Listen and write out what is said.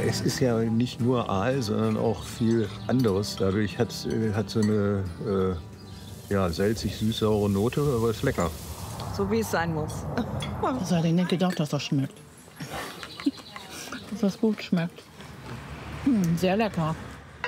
Es ist ja nicht nur Aal, sondern auch viel anderes. Dadurch hat so eine ja, salzig-süß-saure Note, aber ist lecker. So wie es sein muss. Das hätte ich nicht gedacht, dass das schmeckt. Dass das gut schmeckt. Sehr lecker.